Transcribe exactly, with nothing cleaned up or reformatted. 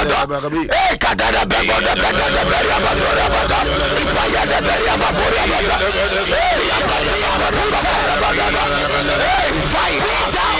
Eh, Kadada Bego, the Bega, the Beria Badora, Ipaya, the Beria Baboria, eh, fire down